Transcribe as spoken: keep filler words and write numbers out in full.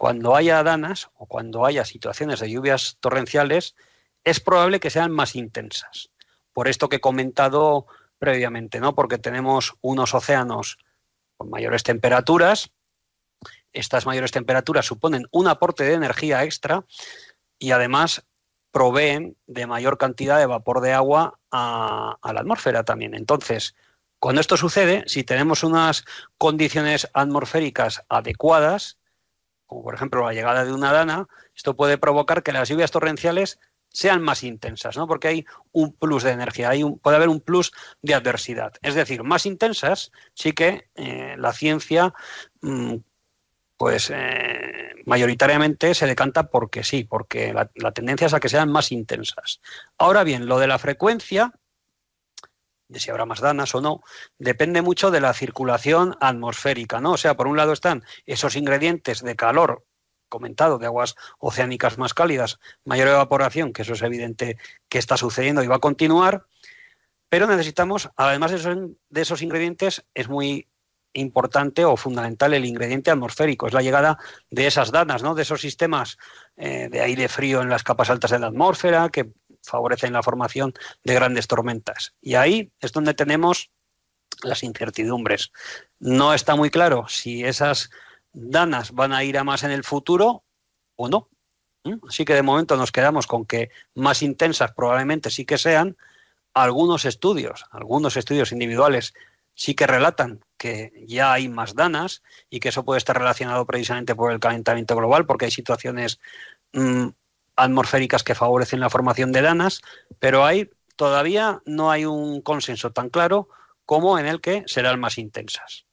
cuando haya danas o cuando haya situaciones de lluvias torrenciales, es probable que sean más intensas. Por esto que he comentado previamente, ¿no? Porque tenemos unos océanos con mayores temperaturas. Estas mayores temperaturas suponen un aporte de energía extra y además proveen de mayor cantidad de vapor de agua a, a la atmósfera también. Entonces, cuando esto sucede, si tenemos unas condiciones atmosféricas adecuadas, como por ejemplo la llegada de una dana, esto puede provocar que las lluvias torrenciales sean más intensas, ¿no? Porque hay un plus de energía, hay un, puede haber un plus de adversidad. Es decir, más intensas sí que eh, la ciencia mmm, pues eh, mayoritariamente se decanta porque sí, porque la, la tendencia es a que sean más intensas. Ahora bien, lo de la frecuencia, de si habrá más danas o no, depende mucho de la circulación atmosférica, ¿no? O sea, por un lado están esos ingredientes de calor comentado, de aguas oceánicas más cálidas, mayor evaporación, que eso es evidente que está sucediendo y va a continuar, pero necesitamos, además de esos, de esos ingredientes, es muy importante o fundamental el ingrediente atmosférico, es la llegada de esas danas, ¿no? De esos sistemas eh, de aire frío en las capas altas de la atmósfera que favorecen la formación de grandes tormentas. Y ahí es donde tenemos las incertidumbres. No está muy claro si esas danas van a ir a más en el futuro o no. Así que de momento nos quedamos con que más intensas probablemente sí que sean. Algunos estudios, algunos estudios individuales sí que relatan que ya hay más danas y que eso puede estar relacionado precisamente por el calentamiento global, porque hay situaciones mmm, atmosféricas que favorecen la formación de danas, pero hay, todavía no hay un consenso tan claro como en el que serán más intensas.